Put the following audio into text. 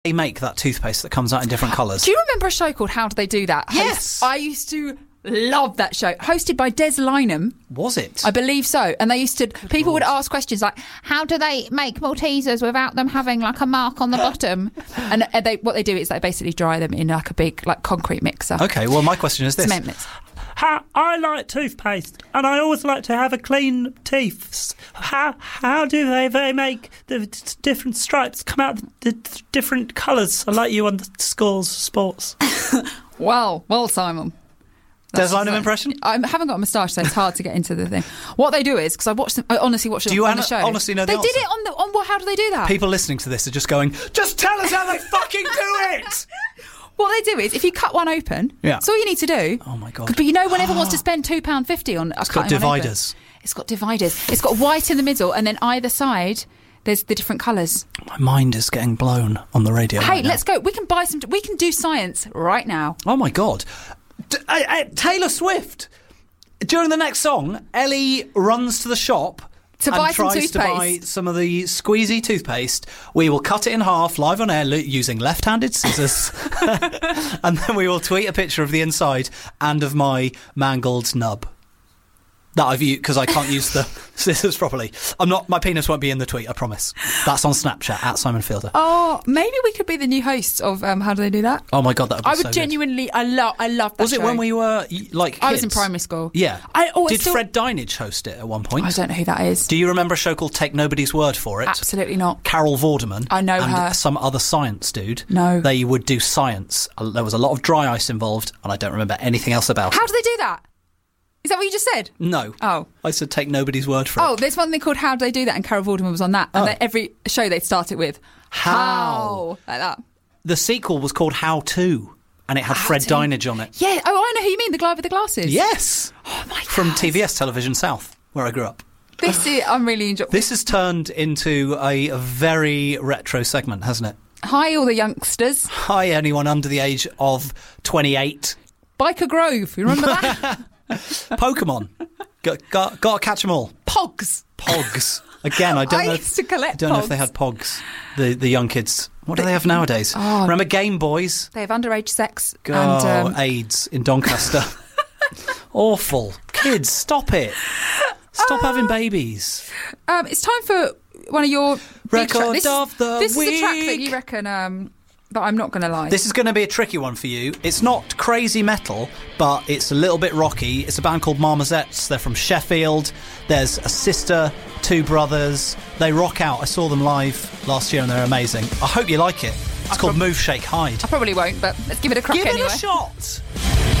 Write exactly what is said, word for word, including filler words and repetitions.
they make that toothpaste that comes out in different colours? Do you remember a show called How Do They Do That? Yes. I used to love that show. Hosted by Des Lynam. Was it? I believe so. And they used to, Good people Lord. would ask questions like, how do they make Maltesers without them having like a mark on the bottom? And they, what they do is they basically dry them in like a big like concrete mixer. Okay, well my question is this. Cement mix. How, I like toothpaste, and I always like to have a clean teeth. How how do they, they make the d- different stripes come out the d- different colours? I like you on the scores sports. Well, well, Simon. Des Lynam impression? I haven't got a moustache, so it's hard to get into the thing. What they do is, because I watched them, I honestly watched them do you on an- the show. honestly know the They answer? did it on the, on what, how do they do that? People listening to this are just going, just tell us how they fucking do it! What they do is, if you cut one open, yeah. that's all you need to do. Oh my God. But you know, whenever wants to spend two pounds fifty on a It's got dividers. It's got dividers. It's got white in the middle, and then either side, there's the different colours. My mind is getting blown on the radio. Hey, right let's go. We can buy some, we can do science right now. Oh my God. D- uh, uh, Taylor Swift. During the next song, Ellie runs to the shop to and buy some tries toothpaste. to buy some of the squeezy toothpaste. We will cut it in half live on air using left-handed scissors. And then we will tweet a picture of the inside and of my mangled nub. That I've used because I can't use the scissors properly. I'm not. My penis won't be in the tweet. I promise. That's on Snapchat at Simon Fielder. Oh, maybe we could be the new hosts of um, How Do They Do That? Oh my God, that would be I would so genuinely. Good. I love. I love that. Was it show. when we were like? Kids? I was in primary school. Yeah. I, oh, Did still... Fred Dinage host it at one point? I don't know who that is. Do you remember a show called Take Nobody's Word for It? Absolutely not. Carol Vorderman. I know and her. Some other science dude. No. They would do science. There was a lot of dry ice involved, and I don't remember anything else about How it. do they do that? Is that what you just said? No. Oh. I said take nobody's word for oh, it. Oh, there's one thing called How Do They Do That, and Carol Vorderman was on that. And oh. then every show they'd start it with How. How. Like that. The sequel was called How To, and it had How Fred to. Dinage on it. Yeah. Oh, I know who you mean, the guy with the glasses. Yes. Oh, my God. From T V S Television South, where I grew up. This is, I'm really enjoying. This has turned into a, a very retro segment, hasn't it? Hi, all the youngsters. Hi, anyone under the age of twenty-eight. Biker Grove, you remember that? Pokemon. Got, got, got to catch them all. Pogs. Pogs. Again, I don't I know. used to collect I don't pogs. know if they had Pogs. The the young kids. What do they have nowadays? Oh, Remember Game Boys? They have underage sex. Go and um, AIDS in Doncaster. Awful. Kids, stop it. Stop uh, having babies. Um, it's time for one of your record tra- this, of the This week. is a track that you reckon. Um, But I'm not going to lie. This is going to be a tricky one for you. It's not crazy metal, but it's a little bit rocky. It's a band called Marmozets. They're from Sheffield. There's a sister, two brothers. They rock out. I saw them live last year and they're amazing. I hope you like it. It's I called prob- Move, Shake, Hide. I probably won't, but let's give it a crack Give anyway. it a shot.